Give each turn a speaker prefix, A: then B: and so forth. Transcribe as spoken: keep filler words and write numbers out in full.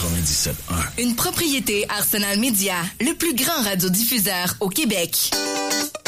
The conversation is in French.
A: quatre-vingt-dix-sept un.
B: Une propriété Arsenal Média, le plus grand radiodiffuseur au Québec.